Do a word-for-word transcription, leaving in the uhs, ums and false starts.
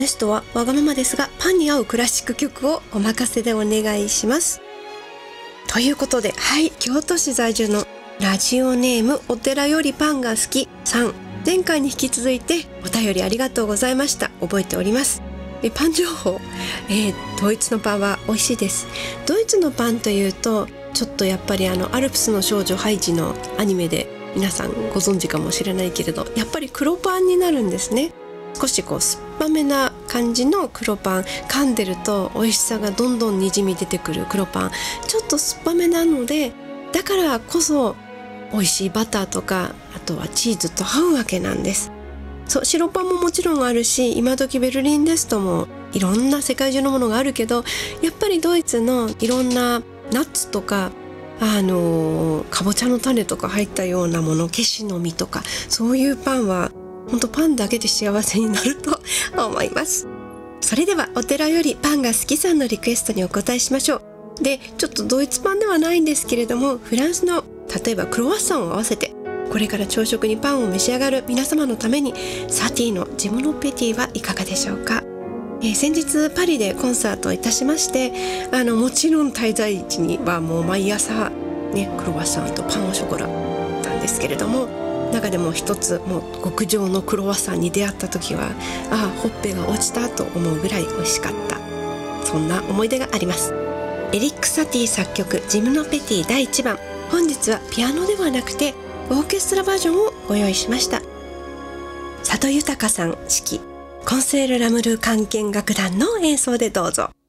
ゲストはわがままですがパンに合うクラシック曲をお任せでお願いします。ということで、はい、京都市在住のラジオネームお寺よりパンが好きさん、前回に引き続いてお便りありがとうございました。覚えております。えパン情報、えー、ドイツのパンは美味しいです。ドイツのパンというとちょっとやっぱりあのアルプスの少女ハイジのアニメで皆さんご存知かもしれないけれど、やっぱり黒パンになるんですね。少しこう酸っぱめな感じの黒パン、噛んでると美味しさがどんどんにじみ出てくる黒パン、ちょっと酸っぱめなので、だからこそ美味しいバターとかあとはチーズと合うわけなんです。そう、白パンももちろんあるし、今時ベルリンですともいろんな世界中のものがあるけど、やっぱりドイツのいろんなナッツとかあのー、かぼちゃの種とか入ったようなもの、ケシの実とか、そういうパンは本当パンだけで幸せになると思います。それではお寺よりパンが好きさんのリクエストにお答えしましょう。で、ちょっとドイツパンではないんですけれども、フランスの例えばクロワッサンを合わせてこれから朝食にパンを召し上がる皆様のために、サティのジムノペティはいかがでしょうか。えー、先日パリでコンサートをいたしまして、あのもちろん滞在地にはもう毎朝、ね、クロワッサンとパンオショコラなんですけれども、中でも一つもう極上のクロワッサンに出会った時は、ああほっぺが落ちたと思うぐらい美味しかった、そんな思い出があります。エリック・サティ作曲ジムノペティだいいちばん、本日はピアノではなくてオーケストラバージョンをご用意しました。佐渡裕さん指揮、コンセール・ラムル管弦楽団の演奏でどうぞ。